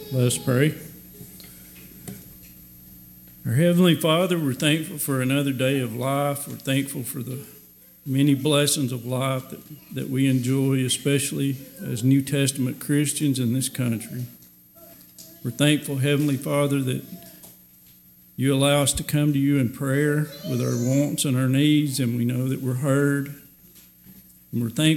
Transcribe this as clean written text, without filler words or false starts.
Let us pray. Our Heavenly Father, we're thankful for another day of life. We're thankful for the many blessings of life that we enjoy, especially as New Testament Christians in this country. We're thankful, Heavenly Father, that you allow us to come to you in prayer with our wants and our needs, and we know that we're heard. And we're thankful